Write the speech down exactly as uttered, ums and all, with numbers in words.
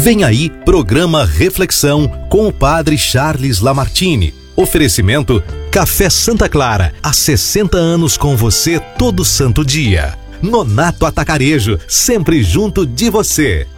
Vem aí, programa Reflexão com o Padre Charles Lamartine. Oferecimento Café Santa Clara, há sessenta anos com você todo santo dia. Nonato Atacarejo, sempre junto de você.